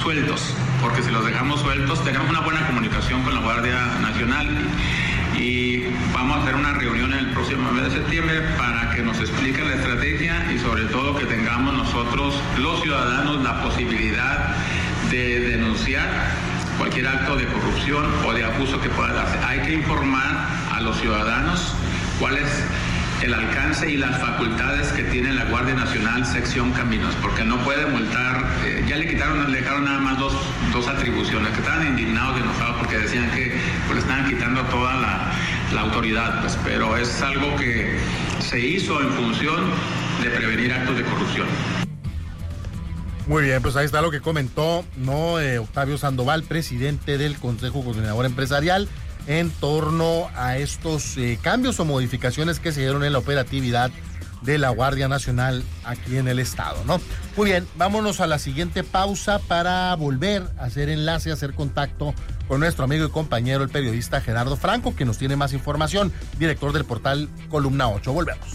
sueltos, porque si los dejamos sueltos, tenemos una buena comunicación con la Guardia Nacional y vamos a hacer una reunión en el próximo mes de septiembre para que nos expliquen la estrategia y sobre todo que tengamos nosotros, los ciudadanos, la posibilidad de denunciar cualquier acto de corrupción o de abuso que pueda darse. Hay que informar a los ciudadanos cuál es el alcance y las facultades que tiene la Guardia Nacional sección Caminos, porque no puede multar, ya le dejaron nada más dos atribuciones, que estaban indignados y enojados porque decían que pues, le estaban quitando toda la autoridad, pues, pero es algo que se hizo en función de prevenir actos de corrupción. Muy bien, pues ahí está lo que comentó Octavio Sandoval, presidente del Consejo Coordinador Empresarial, en torno a estos cambios o modificaciones que se dieron en la operatividad de la Guardia Nacional aquí en el estado, ¿no? Muy bien, vámonos a la siguiente pausa para volver a hacer enlace, a hacer contacto con nuestro amigo y compañero, el periodista Gerardo Franco, que nos tiene más información, director del portal Columna 8. Volvemos.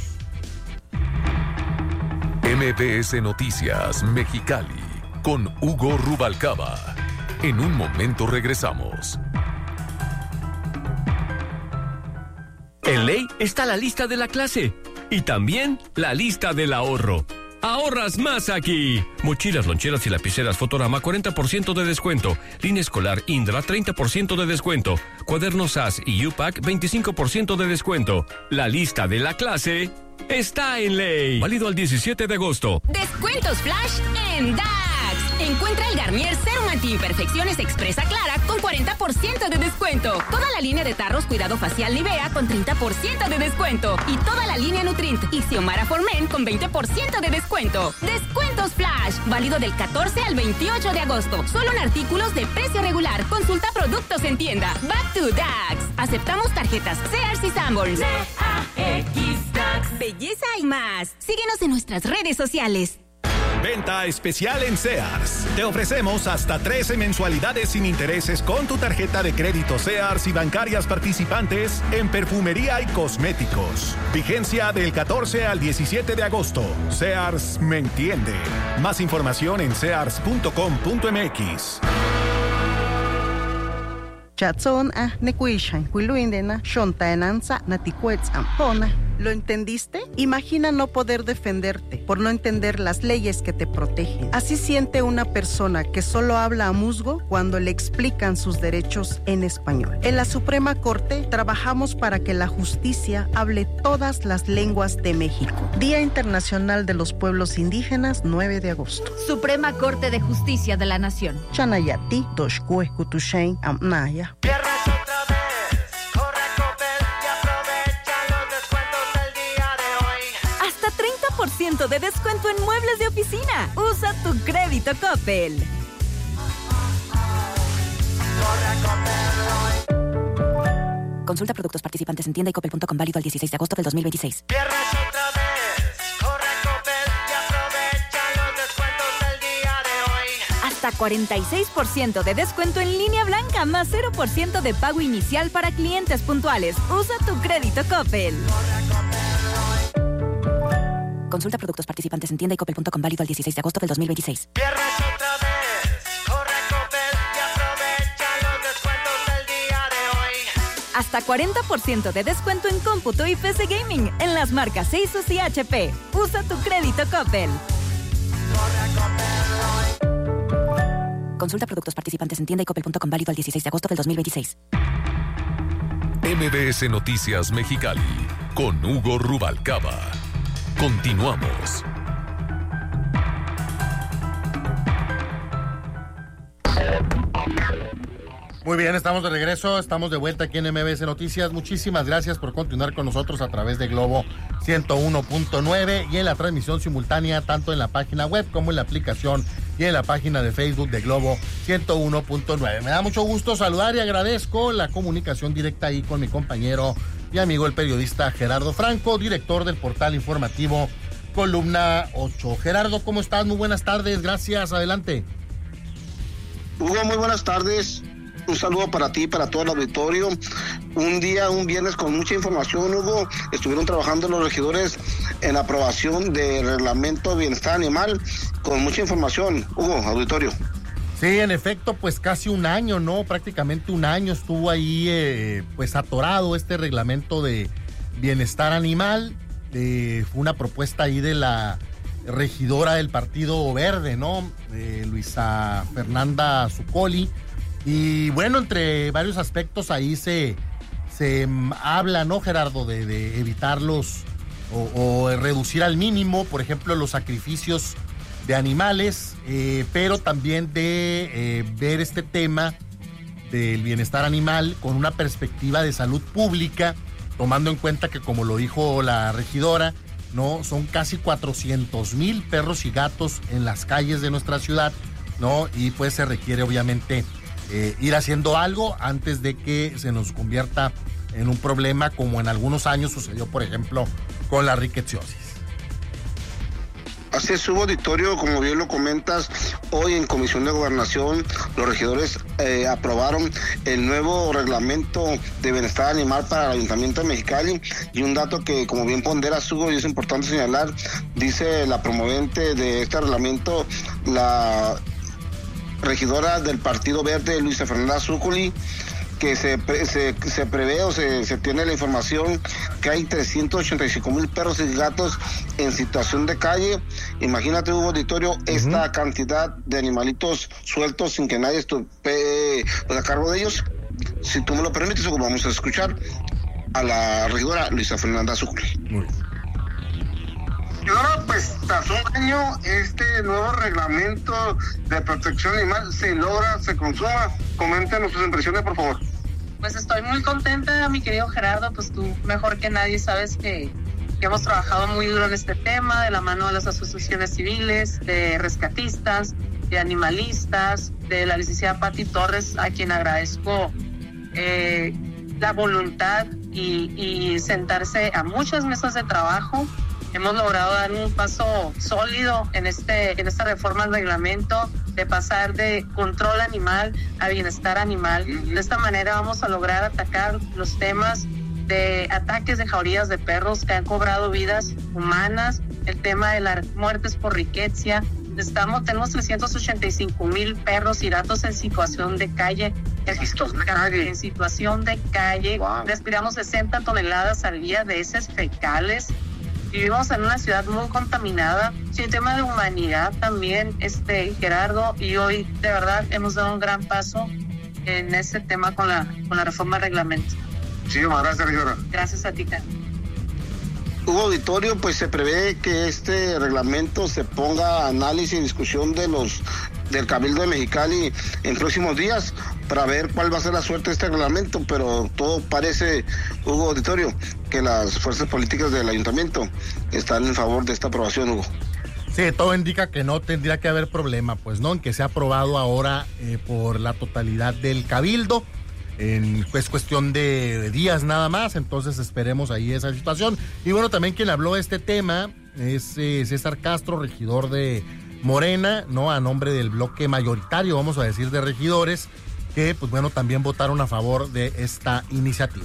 MBS Noticias Mexicali con Hugo Rubalcaba. En un momento regresamos. En Ley está la lista de la clase y también la lista del ahorro. ¡Ahorras más aquí! Mochilas, loncheras y lapiceras Fotorama, 40% de descuento. Línea escolar Indra, 30% de descuento. Cuadernos SAS y UPAC, 25% de descuento. La lista de la clase está en Ley. Válido al 17 de agosto. Descuentos flash en DAX. Encuentra el Garnier Serum Anti-Imperfecciones Expresa Clara con 40% de descuento. Toda la línea de tarros Cuidado Facial Nivea con 30% de descuento. Y toda la línea Nutrint y Xiomara for Men con 20% de descuento. Descuentos flash. Válido del 14 al 28 de agosto. Solo en artículos de precio regular. Consulta productos en tienda. Back to DAX. Aceptamos tarjetas Sears y Sanborns. DAX DAX. Belleza y más. Síguenos en nuestras redes sociales. Venta especial en Sears. Te ofrecemos hasta 13 mensualidades sin intereses con tu tarjeta de crédito Sears y bancarias participantes en perfumería y cosméticos. Vigencia del 14 al 17 de agosto. Sears me entiende. Más información en sears.com.mx. Chatson nekuishan kuiluindena shontaenanza naticuetz ampona. ¿Lo entendiste? Imagina no poder defenderte por no entender las leyes que te protegen. Así siente una persona que solo habla a musgo cuando le explican sus derechos en español. En la Suprema Corte trabajamos para que la justicia hable todas las lenguas de México. Día Internacional de los Pueblos Indígenas, 9 de agosto. Suprema Corte de Justicia de la Nación. Chanayati, Toshkue, Kutushain, Amnaya. Viernes otra vez, corre a Coppel y aprovecha los descuentos del día de hoy. Hasta 30% de descuento en muebles de oficina. Usa tu crédito Coppel. Corre a Coppel hoy. Consulta productos participantes en tienda y coppel.com, válido al 16 de agosto del 2026. Viernes otra vez, corre a Coppel y aprovecha los descuentos del día de hoy. Hasta 46% de descuento en línea blanca, más 0% de pago inicial para clientes puntuales. Usa tu crédito Coppel. Consulta productos participantes en tienda y coppel.com, válido al 16 de agosto del 2026. Viernes otra vez, corre a Coppel y aprovecha los descuentos del día de hoy. Hasta 40% de descuento en cómputo y PC Gaming en las marcas Asus y HP. Usa tu crédito Coppel. Corre a Coppel hoy. Consulta productos participantes en tienda y coppel.com, válido al 16 de agosto del 2026. MBS Noticias Mexicali con Hugo Rubalcaba. Continuamos. Muy bien, estamos de regreso, estamos de vuelta aquí en MBS Noticias. Muchísimas gracias por continuar con nosotros a través de Globo 101.9 y en la transmisión simultánea tanto en la página web como en la aplicación y en la página de Facebook de Globo 101.9. Me da mucho gusto saludar y agradezco la comunicación directa ahí con mi compañero y amigo el periodista Gerardo Franco, director del portal informativo Columna 8. Gerardo, ¿cómo estás? Muy buenas tardes, gracias, adelante. Hugo, muy buenas tardes. Un saludo para ti y para todo el auditorio. Un viernes con mucha información, Hugo. Estuvieron trabajando los regidores en la aprobación del reglamento de bienestar animal con mucha información. Hugo, auditorio. Sí, en efecto, pues casi un año, ¿no? Prácticamente un año estuvo ahí pues atorado este reglamento de bienestar animal. Fue una propuesta ahí de la regidora del Partido Verde, ¿no? Luisa Fernanda Zuccoli. Y bueno, entre varios aspectos ahí se habla, ¿no, Gerardo? De evitarlos o reducir al mínimo, por ejemplo, los sacrificios de animales, pero también de ver este tema del bienestar animal con una perspectiva de salud pública, tomando en cuenta que, como lo dijo la regidora, ¿no? Son casi 400,000 perros y gatos en las calles de nuestra ciudad, ¿no? Y pues se requiere obviamente ir haciendo algo antes de que se nos convierta en un problema como en algunos años sucedió, por ejemplo, con la rickettsiosis. Así es, Hugo Auditorio, como bien lo comentas, hoy en Comisión de Gobernación los regidores aprobaron el nuevo reglamento de bienestar animal para el Ayuntamiento de Mexicali, y un dato que, como bien ponderas, Hugo, y es importante señalar, dice la promovente de este reglamento, la regidora del Partido Verde, Luisa Fernanda Zuccoli, que se prevé o se tiene la información que hay 385,000 perros y gatos en situación de calle. Imagínate, Hugo Auditorio, esta cantidad de animalitos sueltos sin que nadie esté a cargo de ellos. Si tú me lo permites, Hugo, vamos a escuchar a la regidora Luisa Fernanda Zuccoli. Ahora, pues, tras un año, este nuevo reglamento de protección animal se logra, se consuma. Coméntenos sus impresiones, por favor. Pues estoy muy contenta, mi querido Gerardo, pues tú mejor que nadie sabes que hemos trabajado muy duro en este tema, de la mano de las asociaciones civiles, de rescatistas, de animalistas, de la licenciada Pati Torres, a quien agradezco la voluntad y sentarse a muchas mesas de trabajo. Hemos logrado dar un paso sólido en esta reforma al reglamento, de pasar de control animal a bienestar animal. De esta manera vamos a lograr atacar los temas de ataques de jaurías de perros que han cobrado vidas humanas, el tema de las muertes por riqueza. Tenemos 385,000 perros y gatos en situación de calle. En situación de calle. Wow. Respiramos 60 toneladas al día de heces fecales. Vivimos en una ciudad muy contaminada, sin tema de humanidad también, Gerardo, y hoy de verdad hemos dado un gran paso en ese tema con la reforma del reglamento. Sí, gracias, regidora. Gracias a ti, Carlos. Hugo Auditorio, pues se prevé que este reglamento se ponga a análisis y discusión del Cabildo de Mexicali en próximos días para ver cuál va a ser la suerte de este reglamento, pero todo parece, Hugo Auditorio, que las fuerzas políticas del ayuntamiento están en favor de esta aprobación, Hugo. Sí, todo indica que no tendría que haber problema, pues, ¿no? En que sea aprobado ahora por la totalidad del Cabildo. Es cuestión de días nada más, entonces esperemos ahí esa situación. Y bueno, también quien habló de este tema es César Castro, regidor de Morena, ¿no? A nombre del bloque mayoritario, vamos a decir, de regidores, que pues bueno, también votaron a favor de esta iniciativa.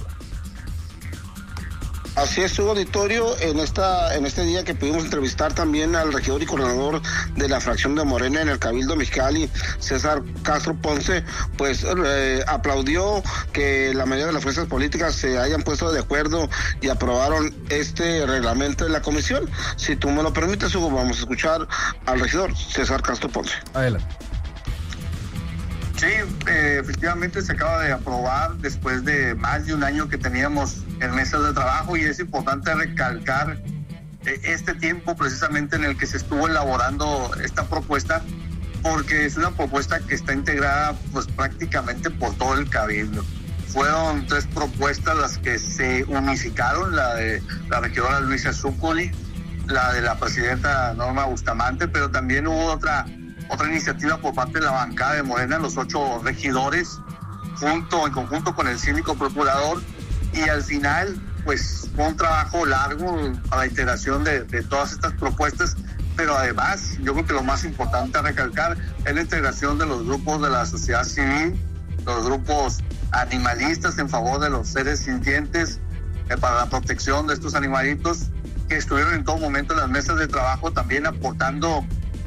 Así es, Hugo Auditorio, en este día que pudimos entrevistar también al regidor y coordinador de la fracción de Morena en el Cabildo Mexicali, César Castro Ponce, pues aplaudió que la mayoría de las fuerzas políticas se hayan puesto de acuerdo y aprobaron este reglamento de la comisión. Si tú me lo permites, Hugo, vamos a escuchar al regidor César Castro Ponce. Adelante. Sí, efectivamente se acaba de aprobar después de más de un año que teníamos en mesas de trabajo, y es importante recalcar este tiempo precisamente en el que se estuvo elaborando esta propuesta, porque es una propuesta que está integrada pues prácticamente por todo el Cabildo. Fueron 3 propuestas las que se unificaron, la de la regidora Luisa Zuccoli, la de la presidenta Norma Bustamante, pero también hubo otra iniciativa por parte de la bancada de Morena, los 8 regidores, en conjunto con el síndico procurador, y al final, pues, fue un trabajo largo a la integración de todas estas propuestas, pero además, yo creo que lo más importante a recalcar es la integración de los grupos de la sociedad civil, los grupos animalistas en favor de los seres sintientes, para la protección de estos animalitos, que estuvieron en todo momento en las mesas de trabajo, también aportando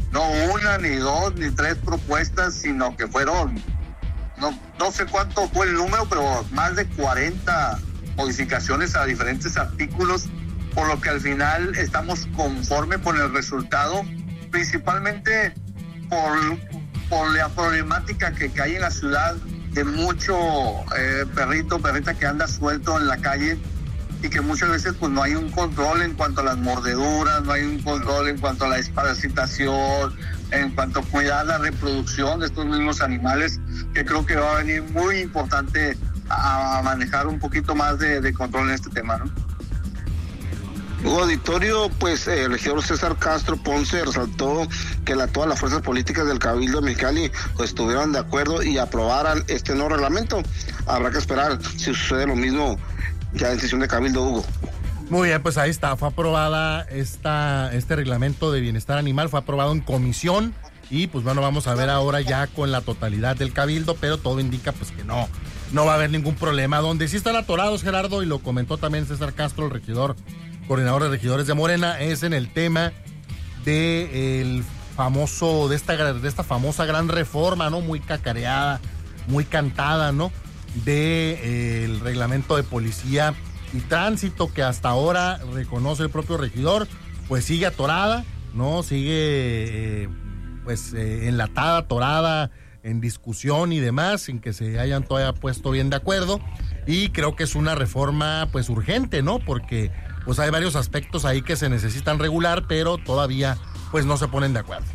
no una, ni dos, ni tres propuestas, sino que fueron, no sé cuánto fue el número, pero más de 40 modificaciones a diferentes artículos, por lo que al final estamos conformes con el resultado, principalmente por la problemática que hay en la ciudad de mucho perrita que anda suelto en la calle y que muchas veces pues no hay un control en cuanto a las mordeduras, no hay un control en cuanto a la desparasitación, en cuanto a cuidar la reproducción de estos mismos animales, que creo que va a venir muy importante a manejar un poquito más de control en este tema, ¿no? Hugo Auditorio, pues el regidor César Castro Ponce resaltó que todas las fuerzas políticas del Cabildo de Mexicali pues estuvieron de acuerdo y aprobaran este nuevo reglamento. Habrá que esperar si sucede lo mismo ya en sesión de Cabildo, Hugo. Muy bien, pues ahí está, fue aprobada este reglamento de bienestar animal, fue aprobado en comisión y pues bueno, vamos a ver ahora ya con la totalidad del Cabildo, pero todo indica pues que no va a haber ningún problema. Donde sí están atorados, Gerardo, y lo comentó también César Castro, el regidor, coordinador de regidores de Morena, es en el tema de esta famosa gran reforma, ¿no? Muy cacareada, muy cantada, ¿no? El reglamento de policía y tránsito, que hasta ahora reconoce el propio regidor, pues sigue atorada, ¿no? Sigue enlatada, atorada, en discusión y demás, sin que se hayan todavía puesto bien de acuerdo. Y creo que es una reforma pues urgente, ¿no? Porque pues hay varios aspectos ahí que se necesitan regular, pero todavía pues no se ponen de acuerdo.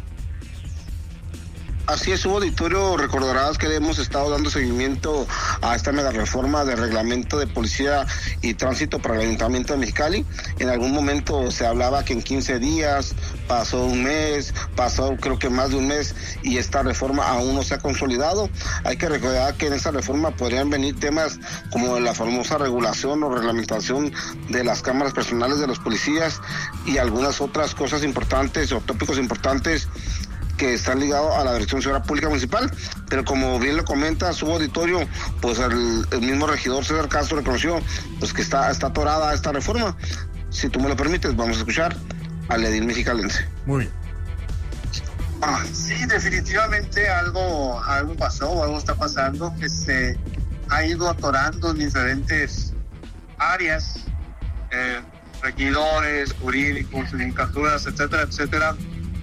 Así es, Hugo Auditorio, recordarás que hemos estado dando seguimiento a esta mega reforma de reglamento de policía y tránsito para el Ayuntamiento de Mexicali. En algún momento se hablaba que en 15 días, pasó un mes, pasó creo que más de un mes y esta reforma aún no se ha consolidado. Hay que recordar que en esta reforma podrían venir temas como la famosa regulación o reglamentación de las cámaras personales de los policías y algunas otras cosas importantes o tópicos importantes que están ligados a la Dirección de Seguridad Pública Municipal, pero como bien lo comenta su auditorio, pues el mismo regidor César Castro reconoció pues que está atorada esta reforma. Si tú me lo permites, vamos a escuchar al edil mexicalense. Muy bien. Sí, definitivamente algo pasó, algo está pasando, que se ha ido atorando en diferentes áreas, regidores, jurídicos, sindicaturas, etcétera, etcétera.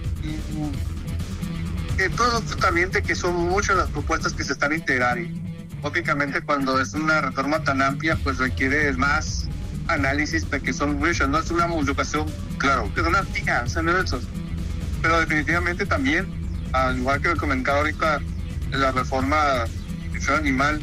Todo también de que son muchas las propuestas que se están integrando y lógicamente cuando es una reforma tan amplia pues requiere más análisis de que son muchas, no es una modificación, claro, que es una fija, pero definitivamente también, al igual que lo comentaba ahorita, la reforma animal,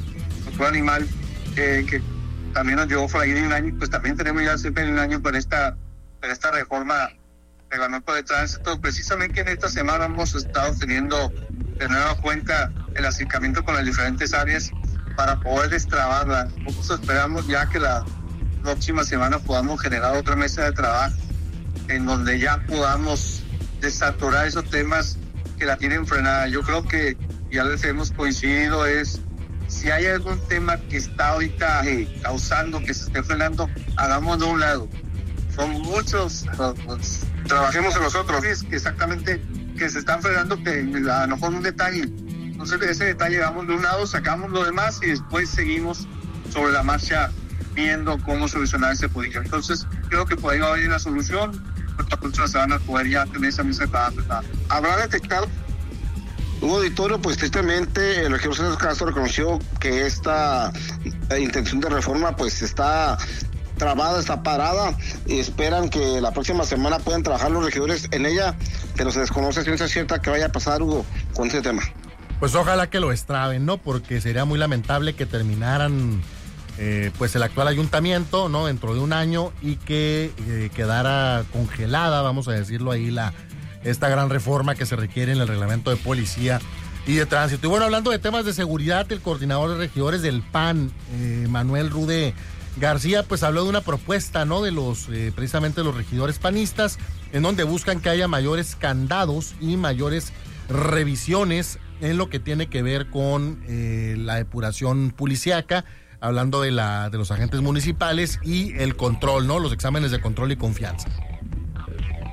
que también nos llevó por ahí de un año, pues también tenemos ya cerca de un año para esta reforma reglamento de tránsito. Precisamente en esta semana hemos estado teniendo de nueva cuenta el acercamiento con las diferentes áreas para poder destrabarla. Nosotros esperamos ya que la próxima semana podamos generar otra mesa de trabajo en donde ya podamos desaturar esos temas que la tienen frenada. Yo creo que ya les hemos coincidido, es si hay algún tema que está ahorita causando que se esté frenando, hagámoslo a un lado. Son muchos, trabajemos en los otros, exactamente, que se están frenando, que a lo mejor un detalle. Entonces ese detalle vamos de un lado, sacamos lo demás y después seguimos sobre la marcha viendo cómo solucionar ese político. Entonces creo que por ahí va a haber una solución, nuestras personas se van a poder ya tener esa mesa para habrá detectado. Hugo Auditorio, pues tristemente el regidor César Castro reconoció que esta intención de reforma pues está trabada, está parada y esperan que la próxima semana puedan trabajar los regidores en ella, pero se desconoce a ciencia cierta que vaya a pasar, Hugo, con este tema. Pues ojalá que lo destraben, ¿no? Porque sería muy lamentable que terminaran pues el actual ayuntamiento, ¿no? Dentro de un año y que quedara congelada, vamos a decirlo ahí, esta gran reforma que se requiere en el reglamento de policía y de tránsito. Y bueno, hablando de temas de seguridad, el coordinador de regidores del PAN, Manuel Rude García, pues habló de una propuesta, ¿no? De precisamente los regidores panistas, en donde buscan que haya mayores candados y mayores revisiones en lo que tiene que ver con la depuración policíaca, hablando de los agentes municipales y el control, ¿no? Los exámenes de control y confianza.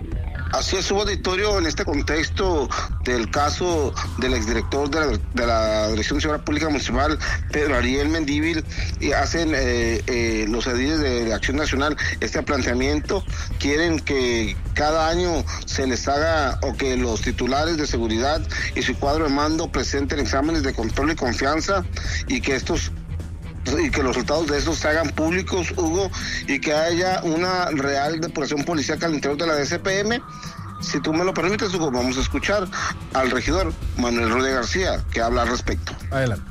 Así es, Hugo Auditorio, en este contexto del caso del exdirector de la Dirección de Seguridad Pública Municipal, Pedro Ariel Mendívil, y hacen los ediles de Acción Nacional este planteamiento. Quieren que cada año se les haga, o que los titulares de seguridad y su cuadro de mando presenten exámenes de control y confianza, y que los resultados de estos se hagan públicos, Hugo, y que haya una real depuración policíaca al interior de la DCPM. Si tú me lo permites, Hugo, vamos a escuchar al regidor Manuel Rude García, que habla al respecto. Adelante.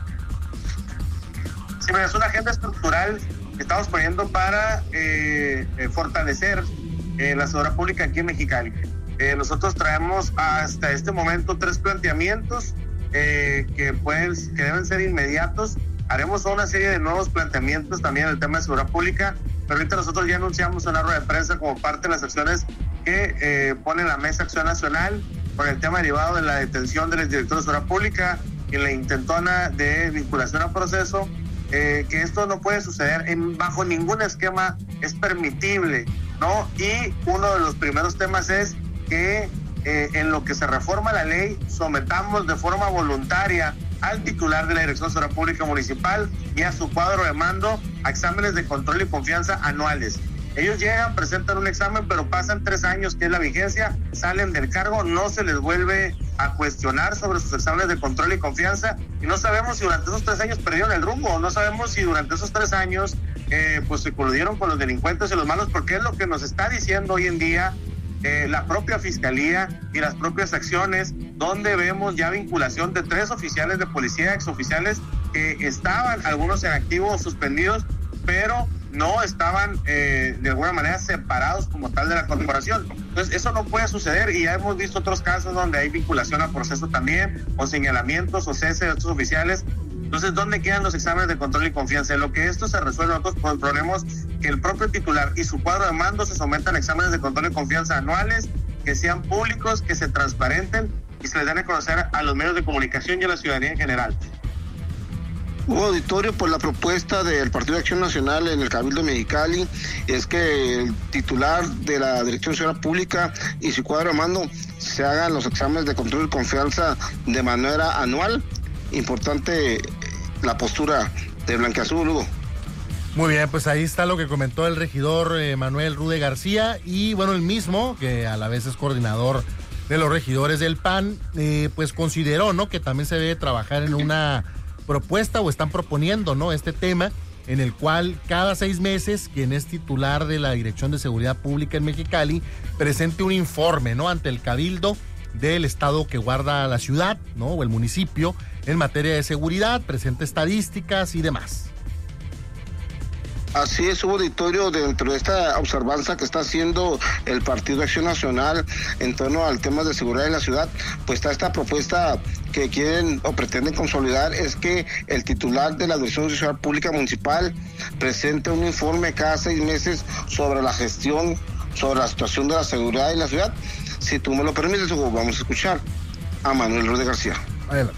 Sí, es una agenda estructural que estamos poniendo para fortalecer la seguridad pública aquí en Mexicali. Nosotros traemos hasta este momento 3 planteamientos que deben ser inmediatos. Haremos una serie de nuevos planteamientos también en el tema de seguridad pública, pero ahorita nosotros ya anunciamos una rueda de prensa como parte de las acciones que pone la Mesa Acción Nacional por el tema derivado de la detención del exdirector de seguridad pública y la intentona de vinculación a proceso, que esto no puede suceder bajo ningún esquema, es permitible, ¿no? Y uno de los primeros temas es que en lo que se reforma la ley, sometamos de forma voluntaria al titular de la Dirección de Seguridad Pública Municipal y a su cuadro de mando a exámenes de control y confianza anuales. Ellos llegan, presentan un examen, pero pasan 3 años, que es la vigencia, salen del cargo, no se les vuelve a cuestionar sobre sus exámenes de control y confianza, y no sabemos si durante esos 3 años perdieron el rumbo, no sabemos si durante esos 3 años pues se coludieron con los delincuentes y los malos, porque es lo que nos está diciendo hoy en día la propia Fiscalía y las propias acciones, donde vemos ya vinculación de 3 oficiales de policía, exoficiales, que estaban algunos en activo o suspendidos, pero no estaban de alguna manera separados como tal de la corporación. Entonces eso no puede suceder, y ya hemos visto otros casos donde hay vinculación a proceso también, o señalamientos o cese de estos oficiales. Entonces, ¿dónde quedan los exámenes de control y confianza? En lo que esto se resuelve, nosotros proponemos que el propio titular y su cuadro de mando se sometan a exámenes de control y confianza anuales, que sean públicos, que se transparenten y se les den a conocer a los medios de comunicación y a la ciudadanía en general. Hubo auditorio, por la propuesta del Partido de Acción Nacional en el Cabildo de Mexicali es que el titular de la Dirección de Seguridad Pública y su cuadro de mando se hagan los exámenes de control y confianza de manera anual. Importante la postura de Blanquiazul, Hugo. Muy bien, pues ahí está lo que comentó el regidor Manuel Rude García, y bueno, el mismo, que a la vez es coordinador de los regidores del PAN, pues consideró, ¿no?, que también se debe trabajar en una propuesta, o están proponiendo, ¿no?, este tema, en el cual cada 6 meses quien es titular de la Dirección de Seguridad Pública en Mexicali presente un informe, ¿no?, ante el Cabildo del estado que guarda la ciudad, ¿no?, o el municipio, en materia de seguridad, presente estadísticas y demás. Así es, Hugo Auditorio, dentro de esta observancia que está haciendo el Partido de Acción Nacional en torno al tema de seguridad en la ciudad, pues está esta propuesta que quieren o pretenden consolidar, es que el titular de la Dirección de Seguridad Pública Municipal presente un informe cada 6 meses sobre la gestión, sobre la situación de la seguridad en la ciudad. Si tú me lo permites, Hugo, vamos a escuchar a Manuel Rude García. Adelante.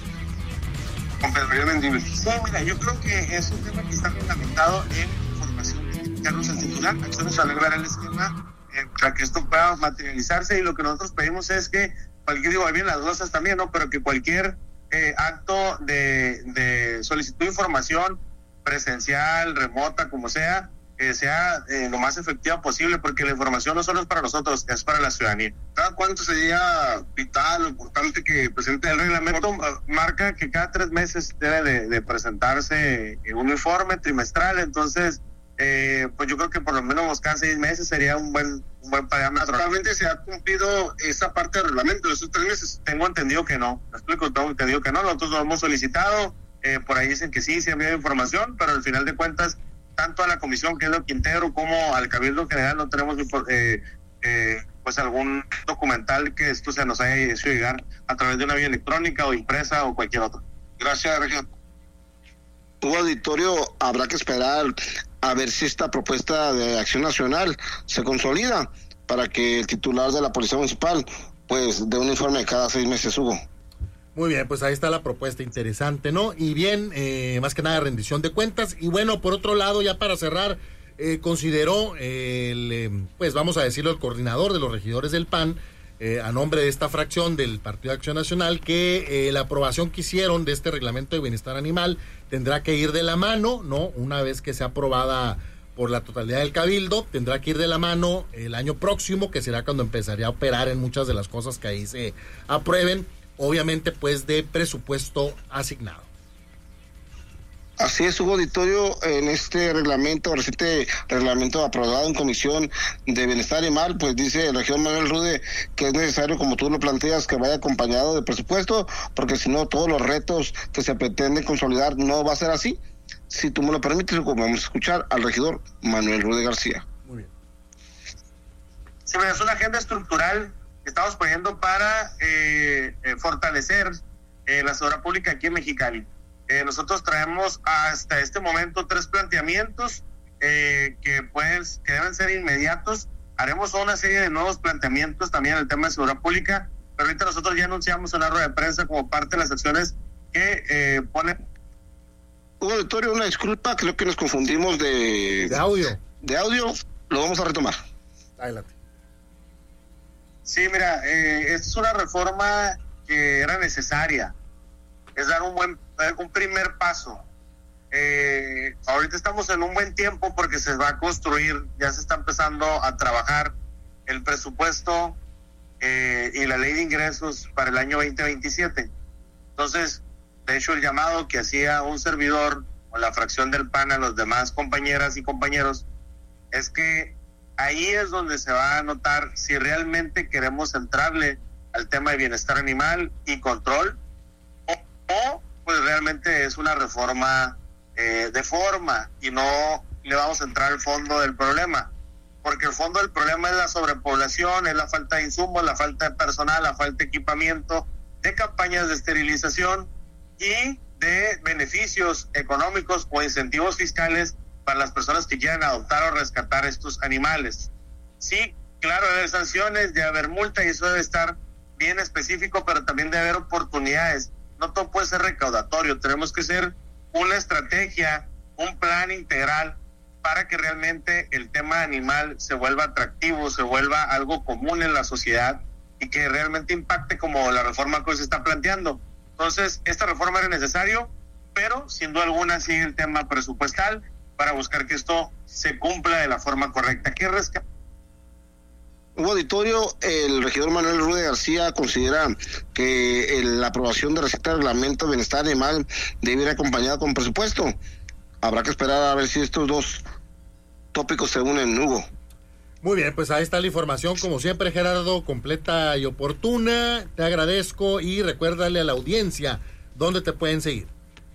Sí, mira, yo creo que es un tema que está fundamentado en información de indicarnos al titular, acciones a alegrar el esquema para que esto pueda materializarse, y lo que nosotros pedimos es que ahí vienen las glosas también, ¿no?, pero que cualquier acto de solicitud de información presencial, remota, como sea, que sea lo más efectiva posible, porque la información no solo es para nosotros, es para la ciudadanía. ¿Cada cuánto sería vital o importante que presente el reglamento? Marca que cada 3 meses debe de presentarse un informe trimestral, entonces pues yo creo que por lo menos cada 6 meses sería un buen parámetro. ¿Actualmente se ha cumplido esa parte del reglamento de esos 3 meses? Tengo entendido que no, tengo entendido que no, nosotros lo hemos solicitado, por ahí dicen que sí, se ha enviado información, pero al final de cuentas, tanto a la comisión que es lo Quintero como al Cabildo General no tenemos pues algún documental que esto se nos haya hecho llegar a través de una vía electrónica o impresa o cualquier otra. Gracias, Regio. Tu auditorio, habrá que esperar a ver si esta propuesta de Acción Nacional se consolida para que el titular de la Policía Municipal pues dé un informe cada 6 meses, Hugo. Muy bien, pues ahí está la propuesta interesante, ¿no? Y bien, más que nada rendición de cuentas. Y bueno, por otro lado, ya para cerrar consideró, pues vamos a decirlo, el coordinador de los regidores del PAN, a nombre de esta fracción del Partido de Acción Nacional, que la aprobación que hicieron de este reglamento de bienestar animal tendrá que ir de la mano, ¿no? Una vez que sea aprobada por la totalidad del Cabildo, tendrá que ir de la mano el año próximo, que será cuando empezaría a operar en muchas de las cosas que ahí se aprueben, obviamente pues de presupuesto asignado. Así es, Hugo Auditorio, en este reciente reglamento aprobado en Comisión de Bienestar Animal, pues dice el regidor Manuel Rude que es necesario, como tú lo planteas, que vaya acompañado de presupuesto, porque si no, todos los retos que se pretenden consolidar no va a ser así. Si tú me lo permites, Hugo, vamos a escuchar al regidor Manuel Rude García. Muy bien. Sí, es una agenda estructural que estamos poniendo para fortalecer la seguridad pública aquí en Mexicali. Nosotros traemos hasta este momento 3 planteamientos que deben ser inmediatos. Haremos una serie de nuevos planteamientos también en el tema de seguridad pública, pero ahorita nosotros ya anunciamos una rueda de prensa como parte de las acciones que ponen. Hugo Auditorio, una disculpa, creo que nos confundimos de audio. De audio, lo vamos a retomar. Adelante. Sí, mira, es una reforma que era necesaria. Es dar un primer paso. Ahorita estamos en un buen tiempo porque se va a construir, ya se está empezando a trabajar el presupuesto y la ley de ingresos para el año 2027. Entonces, de hecho, el llamado que hacía un servidor o la fracción del PAN a los demás compañeras y compañeros es que ahí es donde se va a notar si realmente queremos entrarle al tema de bienestar animal y control o pues realmente es una reforma de forma y no le vamos a entrar al fondo del problema, porque el fondo del problema es la sobrepoblación, es la falta de insumos, la falta de personal, la falta de equipamiento, de campañas de esterilización y de beneficios económicos o incentivos fiscales para las personas que quieran adoptar o rescatar estos animales. Sí, claro, debe haber sanciones, debe haber multa y eso debe estar bien específico, pero también debe haber oportunidades. No todo puede ser recaudatorio, tenemos que ser una estrategia, un plan integral para que realmente el tema animal se vuelva atractivo, se vuelva algo común en la sociedad y que realmente impacte como la reforma que hoy se está planteando. Entonces, esta reforma era necesario, pero sin duda alguna sigue el tema presupuestal para buscar que esto se cumpla de la forma correcta. ¿Qué rescate? Hugo Auditorio, el regidor Manuel Rude García considera que la aprobación de receta reglamento de bienestar animal debe ir acompañada con presupuesto. Habrá que esperar a ver si estos dos tópicos se unen, Hugo. Muy bien, pues ahí está la información, como siempre, Gerardo, completa y oportuna. Te agradezco y recuérdale a la audiencia dónde te pueden seguir.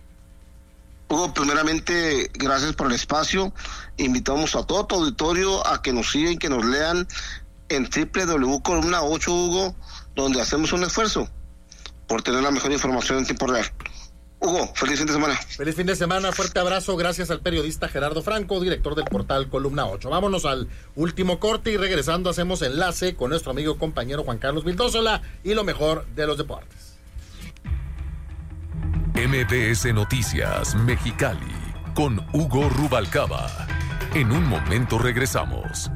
Hugo, primeramente, gracias por el espacio. Invitamos a todo tu auditorio a que nos sigan, que nos lean en www.columna 8, Hugo, donde hacemos un esfuerzo por tener la mejor información en tiempo real. Hugo, feliz fin de semana. Feliz fin de semana, fuerte abrazo, gracias al periodista Gerardo Franco, director del portal Columna 8. Vámonos al último corte y regresando hacemos enlace con nuestro amigo compañero Juan Carlos Vildósola y lo mejor de los deportes. MBS Noticias Mexicali con Hugo Rubalcaba. En un momento regresamos.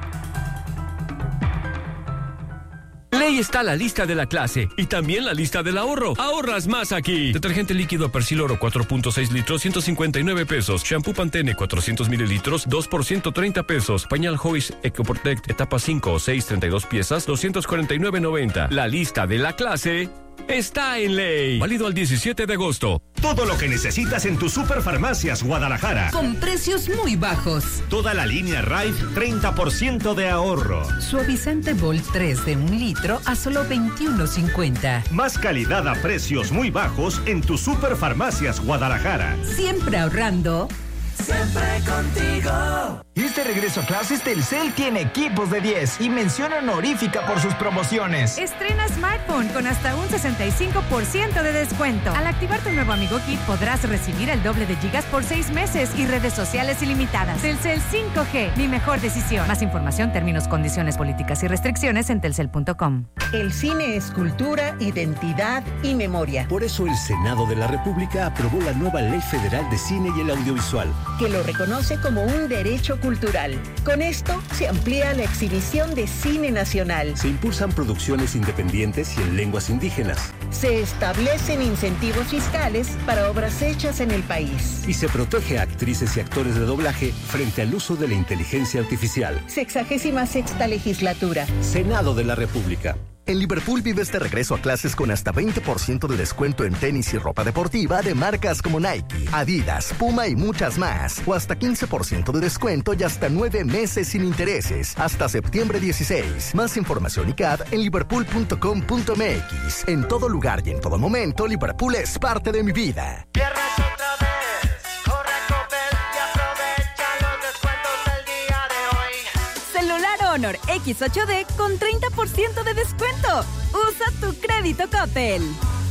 Ley está la lista de la clase y también la lista del ahorro. Ahorras más aquí. Detergente líquido Persil Oro 4.6 litros, 159 pesos. Shampoo Pantene 400 mililitros, 2 por 130 pesos. Pañal Hoist EcoProtect etapa 5 o 6, 32 piezas, 249.90. La lista de la clase está en Ley. Válido al 17 de agosto. Todo lo que necesitas en tus Superfarmacias Guadalajara. Con precios muy bajos. Toda la línea Raid, 30% de ahorro. Suavizante Volt 3 de 1 litro a solo $21.50. Más calidad a precios muy bajos en tus Superfarmacias Guadalajara. Siempre ahorrando. Siempre contigo. Y este regreso a clases, Telcel tiene equipos de 10 y mención honorífica por sus promociones. Estrena smartphone con hasta un 65% de descuento. Al activar tu nuevo Amigo Kit podrás recibir el doble de gigas por 6 meses y redes sociales ilimitadas. Telcel 5G, mi mejor decisión. Más información, términos, condiciones, políticas y restricciones en telcel.com. El cine es cultura, identidad y memoria. Por eso el Senado de la República aprobó la nueva Ley Federal de Cine y el Audiovisual, que lo reconoce como un derecho cultural. Con esto se amplía la exhibición de cine nacional. Se impulsan producciones independientes y en lenguas indígenas. Se establecen incentivos fiscales para obras hechas en el país. Y se protege a actrices y actores de doblaje frente al uso de la inteligencia artificial. 66ª legislatura. Senado de la República. En Liverpool vives de regreso a clases con hasta 20% de descuento en tenis y ropa deportiva de marcas como Nike, Adidas, Puma y muchas más. O hasta 15% de descuento y hasta 9 meses sin intereses. Hasta septiembre 16. Más información y CAD en liverpool.com.mx. En todo lugar y en todo momento, Liverpool es parte de mi vida. Honor X8D con 30% de descuento. Usa tu crédito Coppel.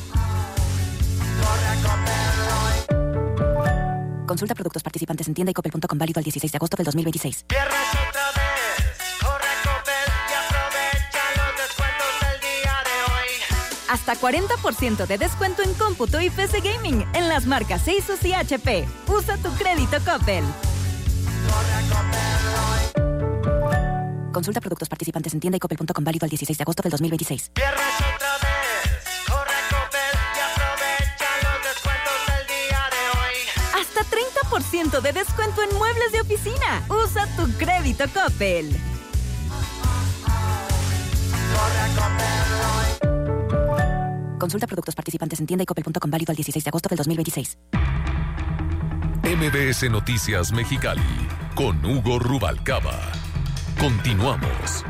Consulta productos participantes en tienda y coppel.com, válido al 16 de agosto del 2026. Hasta 40% de descuento en cómputo y PC Gaming en las marcas Asus y HP. Usa tu crédito Coppel. Consulta productos participantes en tienda y coppel.com, válido al 16 de agosto del 2026. Hasta 30% de descuento en muebles de oficina. Usa tu crédito Coppel. Consulta productos participantes en tienda y coppel.com, válido al 16 de agosto del 2026. MBS Noticias Mexicali con Hugo Rubalcaba. Continuamos.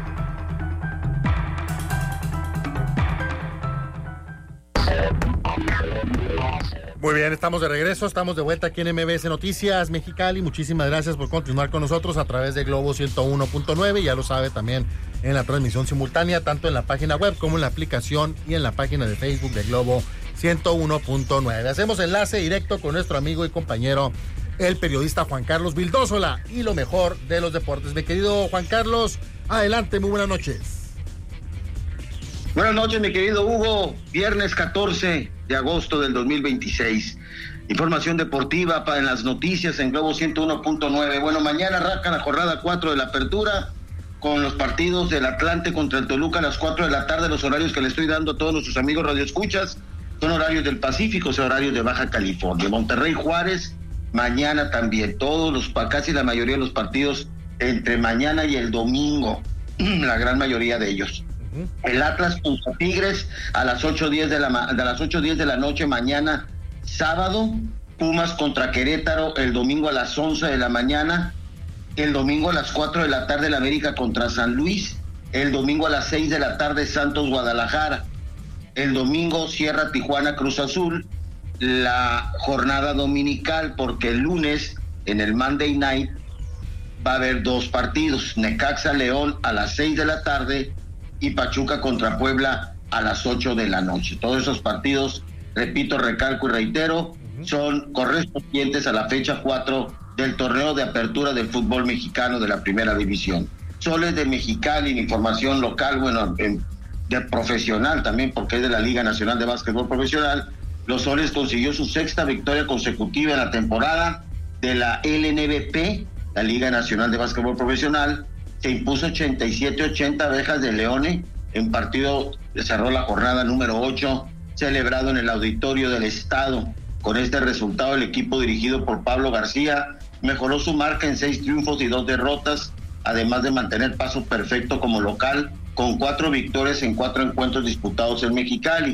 Muy bien, estamos de regreso, estamos de vuelta aquí en MBS Noticias Mexicali. Muchísimas gracias por continuar con nosotros a través de Globo 101.9. Ya lo sabe, también en la transmisión simultánea, tanto en la página web como en la aplicación y en la página de Facebook de Globo 101.9. Hacemos enlace directo con nuestro amigo y compañero, el periodista Juan Carlos Vildósola, y lo mejor de los deportes. Mi querido Juan Carlos, adelante, muy buenas noches. Buenas noches, mi querido Hugo. Viernes 14 de agosto del 2026. Información deportiva en las noticias en Globo 101.9. Bueno, mañana arranca la jornada 4 de la apertura con los partidos del Atlante contra el Toluca a las 4 de la tarde. Los horarios que le estoy dando a todos nuestros amigos radioescuchas son horarios del Pacífico, son horarios de Baja California. Monterrey Juárez, mañana también. Casi la mayoría de los partidos entre mañana y el domingo, la gran mayoría de ellos. El Atlas contra Tigres a las 8:10 de la noche mañana sábado. Pumas contra Querétaro el domingo a las 11 de la mañana. El domingo a las 4 de la tarde el América contra San Luis. El domingo a las 6 de la tarde Santos Guadalajara. El domingo cierra Tijuana Cruz Azul la jornada dominical, porque el lunes en el Monday Night va a haber 2 partidos: Necaxa León a las 6 de la tarde y Pachuca contra Puebla a las 8 de la noche. Todos esos partidos, repito, recalco y reitero, son correspondientes a la fecha 4 del torneo de apertura del fútbol mexicano de la primera división. Soles de Mexicali, información local, bueno, de profesional también, porque es de la Liga Nacional de Básquetbol Profesional. Los Soles consiguió su 6ª victoria consecutiva en la temporada de la LNBP, la Liga Nacional de Básquetbol Profesional. Se impuso 87-80 Abejas de Leone en partido que cerró la jornada número 8, celebrado en el Auditorio del Estado. Con este resultado, el equipo dirigido por Pablo García mejoró su marca en 6 triunfos y 2 derrotas, además de mantener paso perfecto como local, con 4 victorias en 4 encuentros disputados en Mexicali.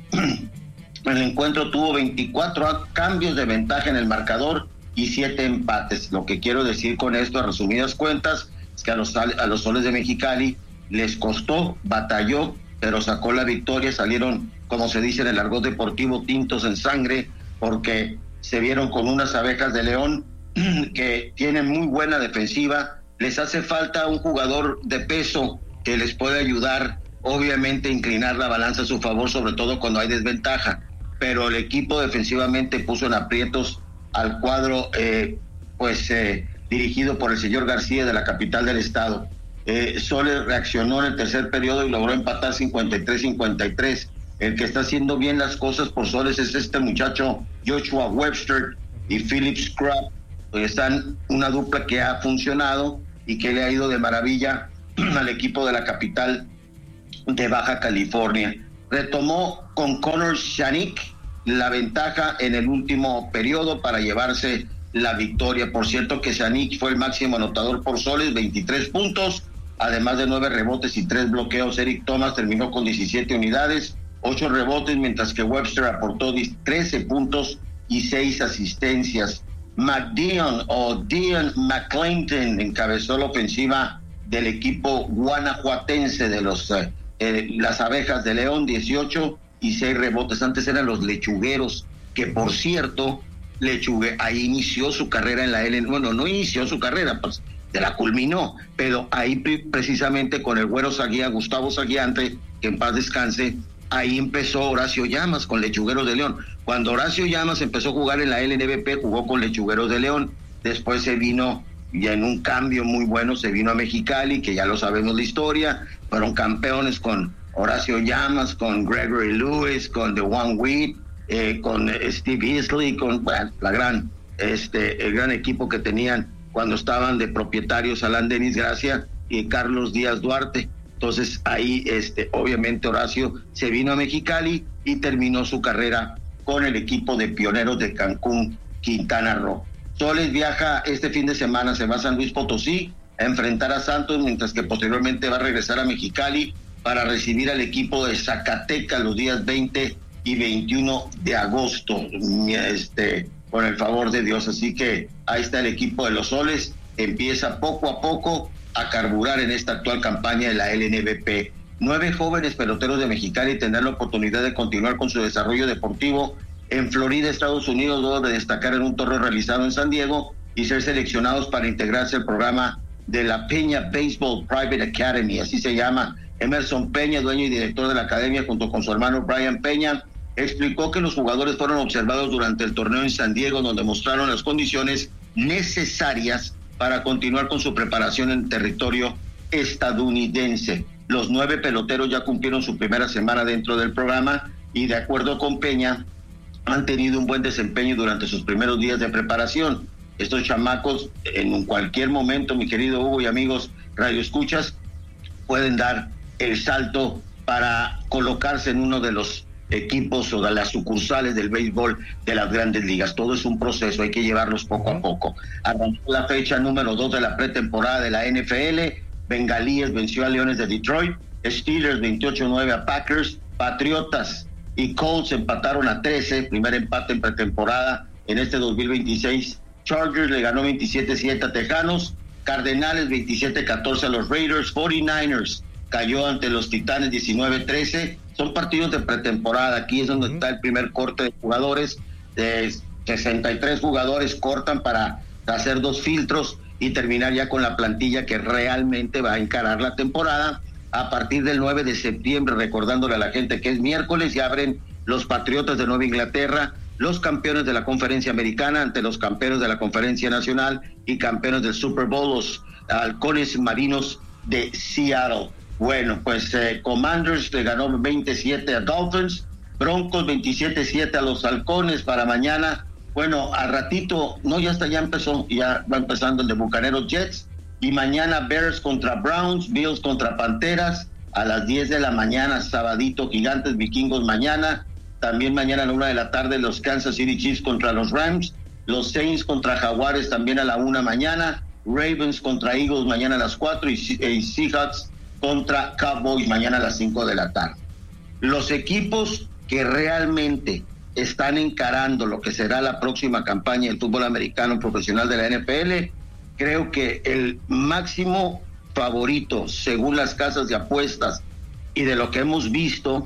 El encuentro tuvo 24 cambios de ventaja en el marcador y 7 empates. Lo que quiero decir con esto, a resumidas cuentas, es que a los Soles de Mexicali les costó, batalló, pero sacó la victoria. Salieron, como se dice en el argot deportivo, tintos en sangre, porque se vieron con unas Abejas de León que tienen muy buena defensiva. Les hace falta un jugador de peso que les pueda ayudar, obviamente, a inclinar la balanza a su favor, sobre todo cuando hay desventaja. Pero el equipo defensivamente puso en aprietos al cuadro, dirigido por el señor García de la capital del estado. Soles reaccionó en el tercer periodo y logró empatar 53-53. El que está haciendo bien las cosas por Soles es este muchacho Joshua Webster y Philip Scrub, Están una dupla que ha funcionado y que le ha ido de maravilla al equipo de la capital de Baja California. Retomó con Connor Shanik la ventaja en el último periodo para llevarse la victoria. Por cierto que Shanik fue el máximo anotador por Soles, 23 puntos, además de 9 rebotes y 3 bloqueos. Eric Thomas terminó con 17 unidades, 8 rebotes, mientras que Webster aportó 13 puntos y 6 asistencias. Dean McClinton encabezó la ofensiva del equipo guanajuatense de las Abejas de León, 18 y 6 rebotes. Antes eran los Lechugueros, que por cierto, ahí inició su carrera en la LN. Bueno, no inició su carrera, pues se la culminó, pero ahí precisamente con el güero Gustavo Saguiante, que en paz descanse, ahí empezó Horacio Llamas con Lechugueros de León. Cuando Horacio Llamas empezó a jugar en la LNBP, jugó con Lechugueros de León. Después se vino, y en un cambio muy bueno, se vino a Mexicali, que ya lo sabemos la historia. Fueron campeones con Horacio Llamas, con Gregory Lewis, con DeJuan Witt, con Steve Easley, con el gran equipo que tenían cuando estaban de propietarios Alan Denis Gracia y Carlos Díaz Duarte. Entonces ahí obviamente Horacio se vino a Mexicali y terminó su carrera con el equipo de Pioneros de Cancún, Quintana Roo. Soles viaja este fin de semana, se va a San Luis Potosí a enfrentar a Santos, mientras que posteriormente va a regresar a Mexicali para recibir al equipo de Zacatecas los días 20 y 21 de agosto, con el favor de Dios. Así que ahí está el equipo de los Soles, empieza poco a poco a carburar en esta actual campaña de la LNBP. 9 jóvenes peloteros de Mexicali tendrán la oportunidad de continuar con su desarrollo deportivo en Florida, Estados Unidos, luego de destacar en un torneo realizado en San Diego y ser seleccionados para integrarse al programa de la Peña Baseball Private Academy, así se llama. Emerson Peña, dueño y director de la academia, junto con su hermano Brian Peña, explicó que los jugadores fueron observados durante el torneo en San Diego, donde mostraron las condiciones necesarias para continuar con su preparación en territorio estadounidense. Los 9 peloteros ya cumplieron su primera semana dentro del programa y, de acuerdo con Peña, han tenido un buen desempeño durante sus primeros días de preparación. Estos chamacos, en cualquier momento, mi querido Hugo y amigos radioescuchas, pueden dar el salto para colocarse en uno de los equipos o de las sucursales del béisbol de las grandes ligas. Todo es un proceso, hay que llevarlos poco a poco. Arrancó la fecha número 2 de la pretemporada de la NFL. Bengalíes venció a Leones de Detroit, Steelers 28-9 a Packers, Patriotas y Colts empataron a 13, primer empate en pretemporada en este 2026. Chargers le ganó 27-7 a Tejanos, Cardenales 27-14 a los Raiders, 49ers cayó ante los Titanes 19-13. Son partidos de pretemporada, aquí es donde está el primer corte de jugadores, de 63 jugadores cortan para hacer 2 filtros y terminar ya con la plantilla que realmente va a encarar la temporada. A partir del 9 de septiembre, recordándole a la gente que es miércoles, ya abren los Patriotas de Nueva Inglaterra, los campeones de la Conferencia Americana ante los campeones de la Conferencia Nacional y campeones del Super Bowl, los Halcones Marinos de Seattle. Bueno, pues Commanders le ganó 27 a Dolphins, Broncos 27-7 a los Halcones para mañana. Bueno, al ratito, no, ya empezó, ya va empezando el de Bucaneros Jets, y mañana Bears contra Browns, Bills contra Panteras, a las 10 de la mañana, sabadito, Gigantes, Vikingos mañana, también mañana a la 1 de la tarde los Kansas City Chiefs contra los Rams, los Saints contra Jaguares también a la 1 mañana, Ravens contra Eagles mañana a las 4 y Seahawks contra Cowboys mañana a las 5 de la tarde. Los equipos que realmente están encarando lo que será la próxima campaña del fútbol americano profesional de la NFL, creo que el máximo favorito, según las casas de apuestas y de lo que hemos visto,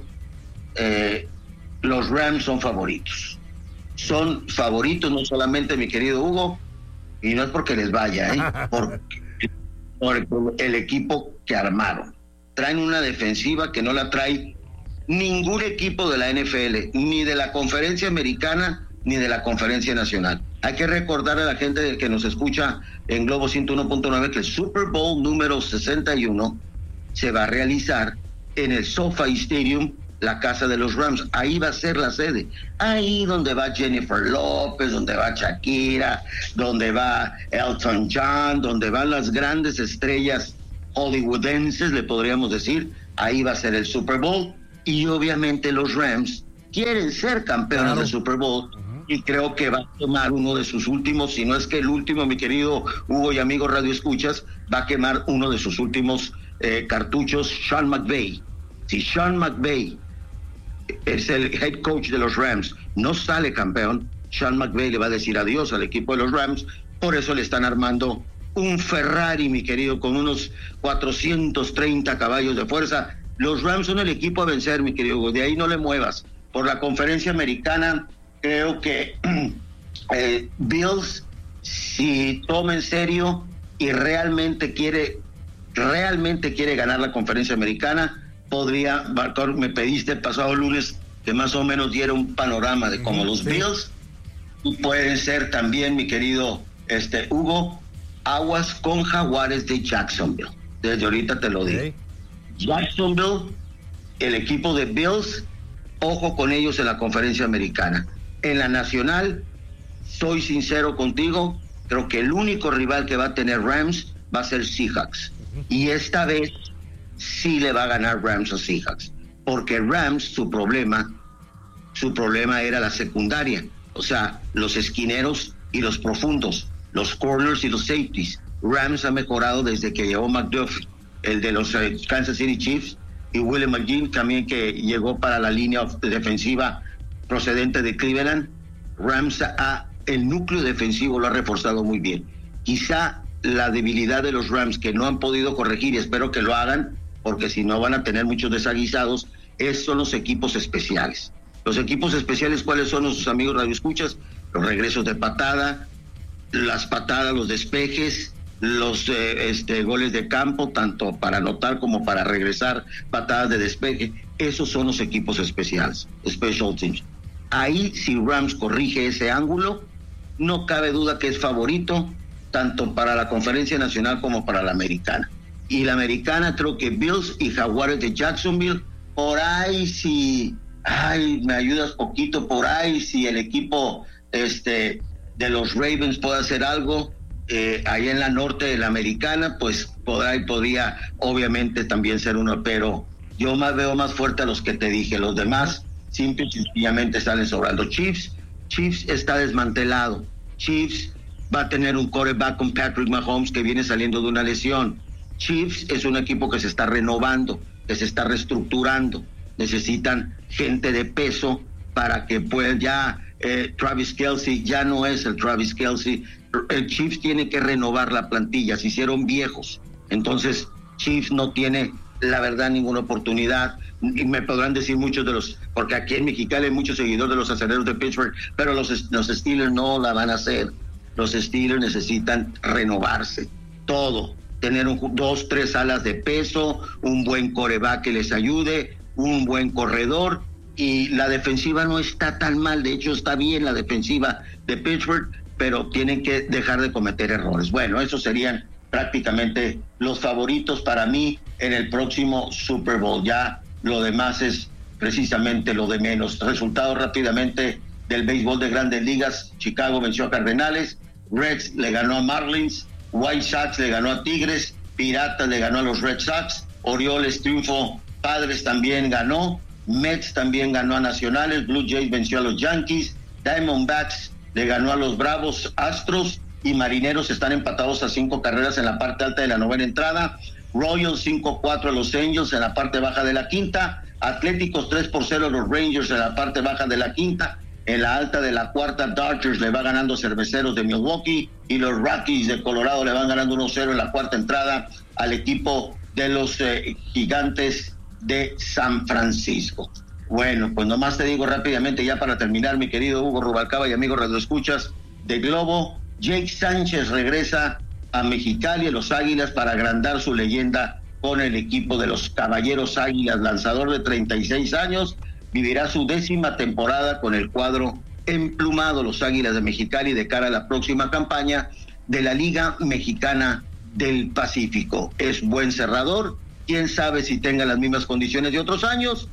los Rams son favoritos. Son favoritos no solamente, mi querido Hugo, y no es porque les vaya, por el equipo que armaron. Traen una defensiva que no la trae ningún equipo de la NFL, ni de la Conferencia Americana, ni de la Conferencia Nacional. Hay que recordar a la gente que nos escucha en Globo 101.9 que el Super Bowl número 61 se va a realizar en el SoFi Stadium la casa de los Rams. Ahí va a ser la sede. Ahí donde va Jennifer López, donde va Shakira, donde va Elton John, donde van las grandes estrellas hollywoodenses, le podríamos decir. Ahí va a ser el Super Bowl. Y obviamente los Rams quieren ser campeones del Super Bowl. Y creo que va a tomar uno de sus últimos, si no es que el último, mi querido Hugo y amigo Radio Escuchas, va a quemar uno de sus últimos cartuchos, Sean McVay. Si Sean McVay es el head coach de los Rams, no sale campeón, Sean McVay le va a decir adiós al equipo de los Rams. Por eso le están armando un Ferrari, mi querido, con unos 430 caballos de fuerza. Los Rams son el equipo a vencer, mi querido Hugo, de ahí no le muevas. Por la conferencia americana, creo que Bills, si toma en serio y realmente quiere ganar la conferencia americana, podría, me pediste el pasado lunes que más o menos diera un panorama de cómo los Bills pueden ser también, mi querido Hugo, aguas con Jaguares de Jacksonville. Desde ahorita te lo digo. Jacksonville, el equipo de Bills, ojo con ellos en la conferencia americana. En la nacional, soy sincero contigo, creo que el único rival que va a tener Rams va a ser Seahawks. Y esta vez sí le va a ganar Rams a Seahawks, porque Rams, su problema era la secundaria, o sea, los esquineros y los profundos, los corners y los safeties. Rams ha mejorado desde que llegó McDuffie, el de los Kansas City Chiefs, y Willie McGinn también, que llegó para la línea defensiva procedente de Cleveland. Rams el núcleo defensivo lo ha reforzado muy bien. Quizá la debilidad de los Rams, que no han podido corregir, y espero que lo hagan, porque si no van a tener muchos desaguisados, son los equipos especiales. Los equipos especiales, ¿cuáles son nuestros amigos radioescuchas? Los regresos de patada, las patadas, los despejes, los goles de campo, tanto para anotar como para regresar, patadas de despeje. Esos son los equipos especiales, special teams. Ahí, si Rams corrige ese ángulo, no cabe duda que es favorito tanto para la conferencia nacional como para la americana. Y la americana, creo que Bills y Jaguares de Jacksonville, por ahí si me ayudas poquito, por ahí si el equipo de los Ravens puede hacer algo ahí en la norte de la americana, pues podría obviamente también ser uno, pero yo veo más fuerte a los que te dije. Los demás simple y sencillamente salen sobrando. Chiefs está desmantelado. Chiefs va a tener un quarterback con Patrick Mahomes que viene saliendo de una lesión. Chiefs es un equipo que se está renovando, que se está reestructurando. Necesitan gente de peso para que puedan ya Travis Kelce ya no es el Travis Kelce. El Chiefs tiene que renovar la plantilla, se hicieron viejos. Entonces Chiefs no tiene, la verdad, ninguna oportunidad. Y me podrán decir muchos de los, porque aquí en Mexicali hay muchos seguidores de los Acereros de Pittsburgh, pero los Steelers no la van a hacer. Los Steelers necesitan renovarse, todo, tener 2-3 alas de peso, un buen quarterback que les ayude, un buen corredor, y la defensiva no está tan mal. De hecho está bien la defensiva de Pittsburgh, pero tienen que dejar de cometer errores. Bueno, esos serían prácticamente los favoritos para mí en el próximo Super Bowl. Ya lo demás es precisamente lo de menos. Resultados rápidamente del béisbol de Grandes Ligas: Chicago venció a Cardenales, Reds le ganó a Marlins, White Sox le ganó a Tigres, Piratas le ganó a los Red Sox, Orioles triunfo, Padres también ganó, Mets también ganó a Nacionales, Blue Jays venció a los Yankees, Diamondbacks le ganó a los Bravos, Astros y Marineros están empatados a 5 carreras en la parte alta de la novena entrada. Royals 5-4 a los Angels en la parte baja de la quinta, Atléticos 3-0 a los Rangers en la parte baja de la quinta. En la alta de la cuarta, Dodgers le va ganando Cerveceros de Milwaukee y los Rockies de Colorado le van ganando 1-0 en la cuarta entrada al equipo de los Gigantes de San Francisco. Bueno, pues nomás te digo rápidamente ya para terminar, mi querido Hugo Rubalcaba y amigos radioescuchas de Globo, Jake Sánchez regresa a Mexicali, a los Águilas, para agrandar su leyenda con el equipo de los Caballeros Águilas. Lanzador de 36 años, vivirá su 10ª temporada con el cuadro emplumado, los Águilas de Mexicali, de cara a la próxima campaña de la Liga Mexicana del Pacífico. Es buen cerrador, quién sabe si tenga las mismas condiciones de otros años,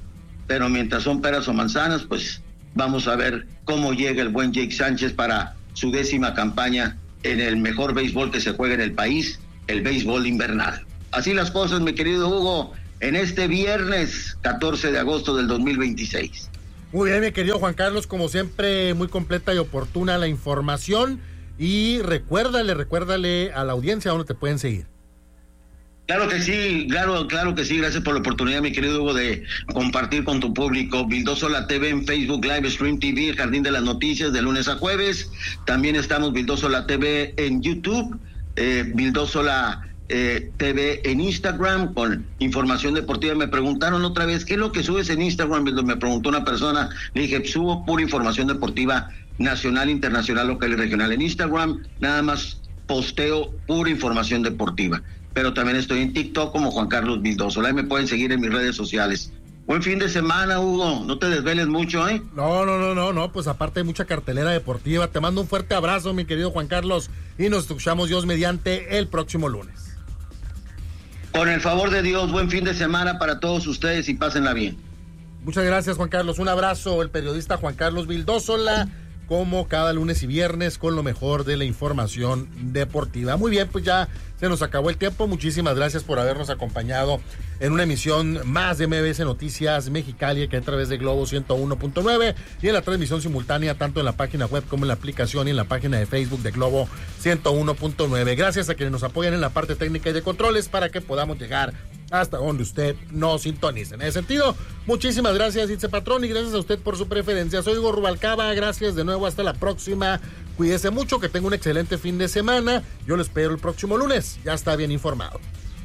pero mientras son peras o manzanas, pues vamos a ver cómo llega el buen Jake Sánchez para su 10ª campaña en el mejor béisbol que se juega en el país, el béisbol invernal. Así las cosas, mi querido Hugo, en este viernes 14 de agosto del 2026. Muy bien, mi querido Juan Carlos, como siempre, muy completa y oportuna la información. Y recuérdale a la audiencia dónde te pueden seguir. Claro que sí, claro que sí. Gracias por la oportunidad, mi querido Hugo, de compartir con tu público. Vildosola TV en Facebook, Live Stream TV, el Jardín de las Noticias, de lunes a jueves. También estamos Vildosola TV en YouTube, Vildosola TV en Instagram con información deportiva. Me preguntaron otra vez, ¿qué es lo que subes en Instagram? Me preguntó una persona, le dije, subo pura información deportiva nacional, internacional, local y regional. En Instagram nada más posteo pura información deportiva, pero también estoy en TikTok como Juan Carlos Vildosola. Ahí me pueden seguir en mis redes sociales. Buen fin de semana, Hugo, no te desveles mucho, ¿eh? No, pues aparte hay mucha cartelera deportiva. Te mando un fuerte abrazo, mi querido Juan Carlos, y nos escuchamos Dios mediante el próximo lunes. Con el favor de Dios, buen fin de semana para todos ustedes y pásenla bien. Muchas gracias, Juan Carlos. Un abrazo, el periodista Juan Carlos Vildosola, como cada lunes y viernes con lo mejor de la información deportiva. Muy bien, pues ya se nos acabó el tiempo. Muchísimas gracias por habernos acompañado en una emisión más de MBS Noticias Mexicali, que a través de Globo 101.9 y en la transmisión simultánea tanto en la página web como en la aplicación y en la página de Facebook de Globo 101.9. Gracias a quienes nos apoyan en la parte técnica y de controles para que podamos llegar hasta donde usted nos sintonice. En ese sentido, muchísimas gracias, Itze Patrón, y gracias a usted por su preferencia. Soy Hugo Rubalcaba, gracias de nuevo, hasta la próxima. Cuídese mucho, que tenga un excelente fin de semana. Yo lo espero el próximo lunes, ya está bien informado.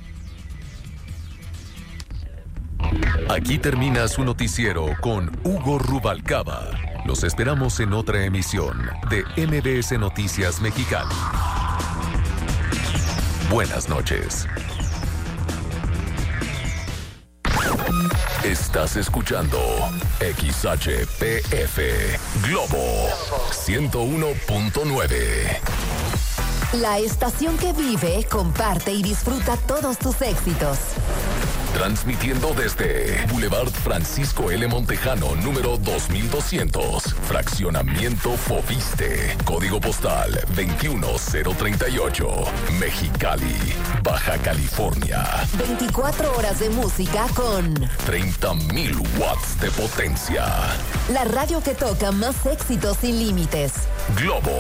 Aquí termina su noticiero con Hugo Rubalcaba. Los esperamos en otra emisión de MBS Noticias Mexicali. Buenas noches. Estás escuchando XHPF Globo 101.9. La estación que vive, comparte y disfruta todos tus éxitos. Transmitiendo desde Boulevard Francisco L. Montejano, número 2200, Fraccionamiento Fobiste, Código Postal 21038, Mexicali, Baja California. 24 horas de música con 30,000 watts de potencia. La radio que toca más éxitos sin límites. Globo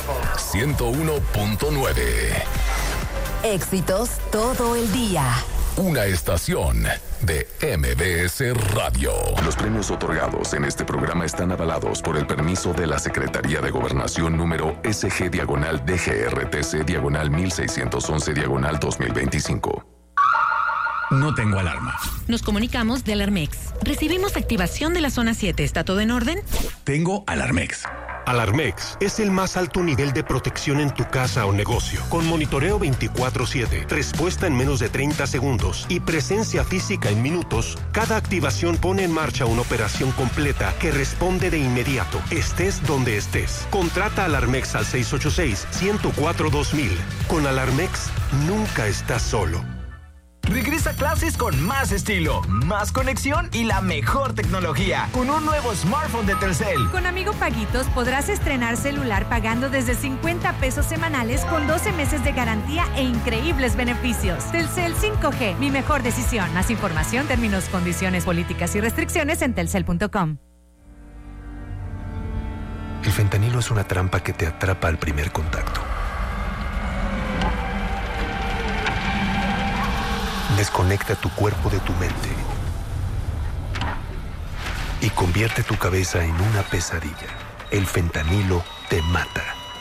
101.9. Éxitos todo el día. Una estación de MBS Radio. Los premios otorgados en este programa están avalados por el permiso de la Secretaría de Gobernación número SG-DGRTC-1611-2025. No tengo alarma. Nos comunicamos de Alarmex. Recibimos activación de la zona 7. ¿Está todo en orden? Tengo Alarmex. Alarmex es el más alto nivel de protección en tu casa o negocio, con monitoreo 24/7, respuesta en menos de 30 segundos y presencia física en minutos. Cada activación pone en marcha una operación completa que responde de inmediato, estés donde estés. Contrata Alarmex al 686-104-2000. Con Alarmex, nunca estás solo. Regresa a clases con más estilo, más conexión y la mejor tecnología, con un nuevo smartphone de Telcel. Con Amigo Paguitos podrás estrenar celular pagando desde 50 pesos semanales con 12 meses de garantía e increíbles beneficios. Telcel 5G, mi mejor decisión. Más información, términos, condiciones, políticas y restricciones en telcel.com. El fentanilo es una trampa que te atrapa al primer contacto. Desconecta tu cuerpo de tu mente y convierte tu cabeza en una pesadilla. El fentanilo te mata.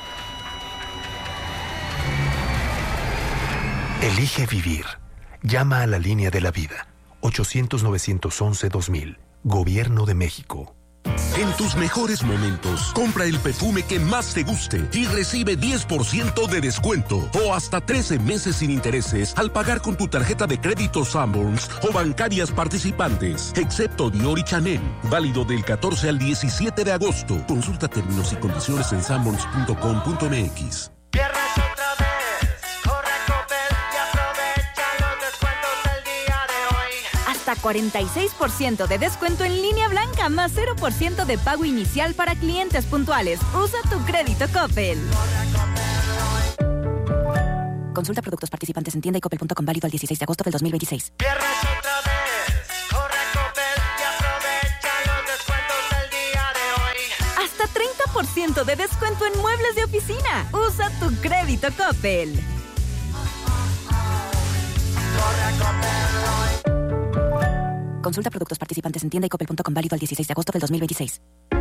Elige vivir. Llama a la línea de la vida. 800-911-2000. Gobierno de México. En tus mejores momentos, compra el perfume que más te guste y recibe 10% de descuento o hasta 13 meses sin intereses al pagar con tu tarjeta de crédito Sanborns o bancarias participantes, excepto Dior y Chanel. Válido del 14 al 17 de agosto. Consulta términos y condiciones en sanborns.com.mx. Hasta 46% de descuento en línea blanca, más 0% de pago inicial para clientes puntuales. Usa tu crédito Coppel. Consulta productos participantes en tienda y coppel.com, válido al 16 de agosto del 2026. Hasta 30% de descuento en muebles de oficina. Usa tu crédito Coppel. Consulta productos participantes en tienda y coppel.com, válido al 16 de agosto del 2026.